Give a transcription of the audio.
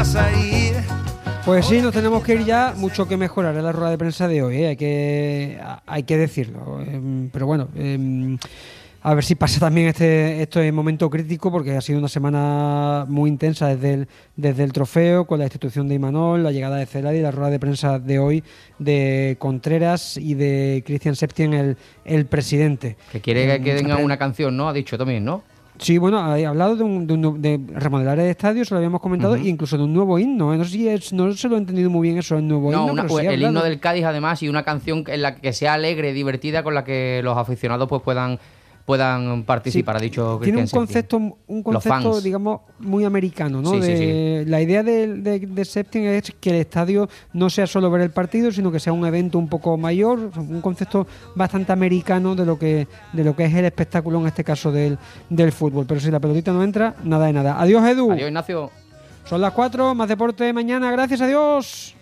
Pues sí, nos tenemos que ir ya. Mucho que mejorar en la rueda de prensa de hoy, hay que decirlo. Pero bueno, a ver si pasa también este momento crítico, porque ha sido una semana muy intensa desde el trofeo, con la institución de Imanol, la llegada de Celadi y la rueda de prensa de hoy de Contreras y de Cristian Septién, el presidente. Que quiere que tenga una canción, ¿no? Ha dicho también, ¿no? Sí, bueno, ha hablado de remodelar el estadio, se lo habíamos comentado, e incluso de un nuevo himno. No sé si no se lo he entendido muy bien eso, el nuevo himno. No, el himno del Cádiz, además, y una canción en la que sea alegre, divertida, con la que los aficionados pues puedan participar, sí, ha dicho Cristian. Tiene un concepto, digamos, muy americano, ¿no? Sí. La idea de Septién es que el estadio no sea solo ver el partido, sino que sea un evento un poco mayor, un concepto bastante americano de lo que es el espectáculo, en este caso del fútbol. Pero si la pelotita no entra, nada de nada. Adiós, Edu. Adiós, Ignacio. Son las 4, más deporte mañana. Gracias, adiós.